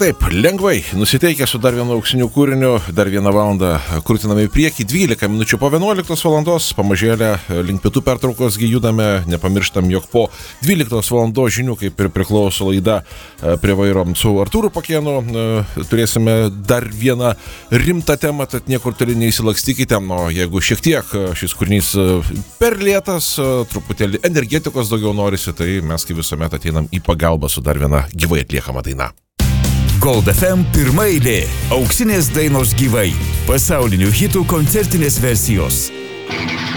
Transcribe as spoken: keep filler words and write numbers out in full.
taip, lengvai nusiteikę su dar vienu auksiniu kūriniu, dar vieną valandą krūtiname į priekį, dvylika minučių po vienuoliktos valandos, pamažėlę link pietų pertraukos judame, nepamirštam, jog po dvyliktos valandos žinių, kaip ir priklauso laida prie vairo su Artūru Pakėnu, turėsime dar vieną rimtą temą, tad niekur toli neįsilakstykite, o jeigu šiek tiek šis kūrinys per lėtas, truputėlį energetikos daugiau norisi, tai mes kaip visuomet ateinam į pagalbą su dar viena gyvai atliekama daina. Gold F M pirma eilė. Auksinės dainos gyvai. Pasaulinių hitų koncertinės versijos.